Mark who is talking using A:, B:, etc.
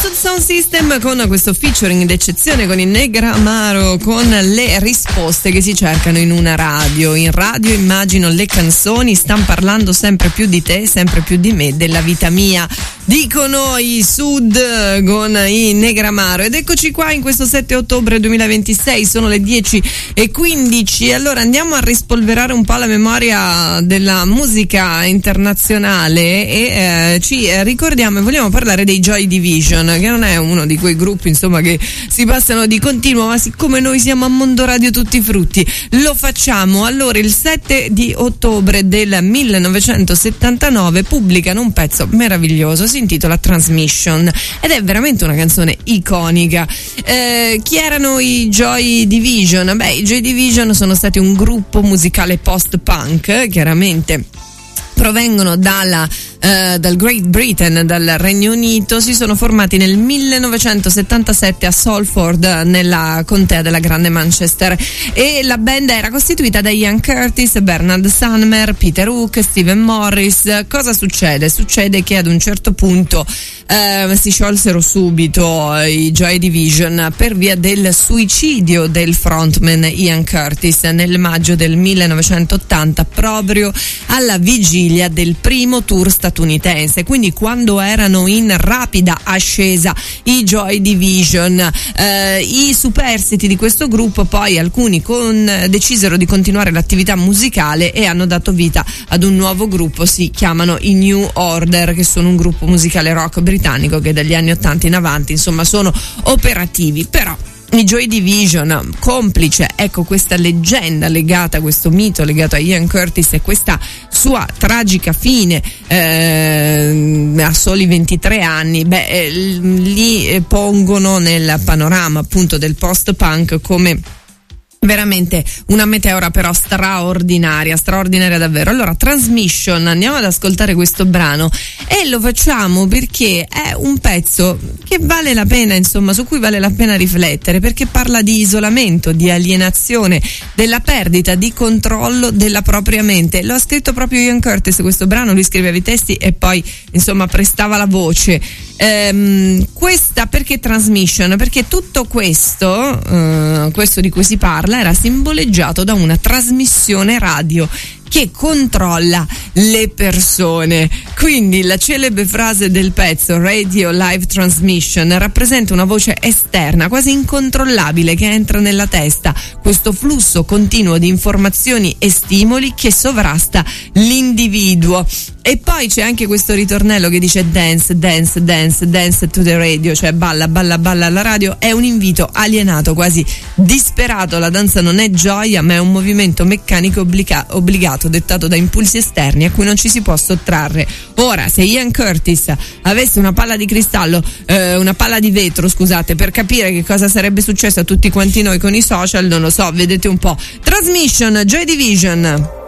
A: Sound System con questo featuring d'eccezione con il Negramaro, con le risposte che si cercano in una radio. In radio immagino le canzoni stanno parlando sempre più di te, sempre più di me, della vita mia. Dicono i Sud con i Negramaro. Ed eccoci qua in questo 7 ottobre 2026, sono le 10:15. Allora andiamo a rispolverare un po' la memoria della musica internazionale e ci ricordiamo e vogliamo parlare dei Joy Division, che non è uno di quei gruppi insomma che si passano di continuo, ma siccome noi siamo a Mondo Radio Tutti Frutti lo facciamo. Allora il 7 di ottobre del 1979 pubblicano un pezzo meraviglioso, si intitola Transmission ed è veramente una canzone iconica. Chi erano i Joy Division? Beh, i Joy Division sono stati un gruppo musicale post-punk, chiaramente provengono dal Great Britain, dal Regno Unito. Si sono formati nel 1977 a Salford, nella contea della Grande Manchester, e la band era costituita da Ian Curtis, Bernard Sumner, Peter Hook, Stephen Morris. Cosa succede? Succede che ad un certo punto si sciolsero subito i Joy Division per via del suicidio del frontman Ian Curtis nel maggio del 1980, proprio alla vigilia del primo tour statunitense, quindi quando erano in rapida ascesa i Joy Division. I superstiti di questo gruppo poi alcuni decisero di continuare l'attività musicale e hanno dato vita ad un nuovo gruppo, si chiamano i New Order, che sono un gruppo musicale rock britannico che dagli anni 80 in avanti insomma sono operativi. Però i Joy Division, complice ecco questa leggenda legata a questo mito legato a Ian Curtis e questa sua tragica fine a soli 23 anni, li pongono nel panorama appunto del post-punk come veramente una meteora però straordinaria davvero. Allora Transmission, andiamo ad ascoltare questo brano e lo facciamo perché è un pezzo che vale la pena, insomma, su cui vale la pena riflettere, perché parla di isolamento, di alienazione, della perdita di controllo della propria mente. Lo ha scritto proprio Ian Curtis questo brano, lui scriveva i testi e poi insomma prestava la voce. Questa perché Transmission? Perché tutto questo di cui si parla era simboleggiato da una trasmissione radio che controlla le persone. Quindi la celebre frase del pezzo Radio Live Transmission rappresenta una voce esterna, quasi incontrollabile, che entra nella testa, questo flusso continuo di informazioni e stimoli che sovrasta l'individuo. E poi c'è anche questo ritornello che dice dance, dance, dance, dance to the radio, cioè balla, balla, balla alla radio. È un invito alienato, quasi disperato. La danza non è gioia, ma è un movimento meccanico obbligato, dettato da impulsi esterni a cui non ci si può sottrarre. Ora, se Ian Curtis avesse una palla di cristallo, una palla di vetro, scusate, per capire che cosa sarebbe successo a tutti quanti noi con i social, non lo so, vedete un po'. Transmission, Joy Division.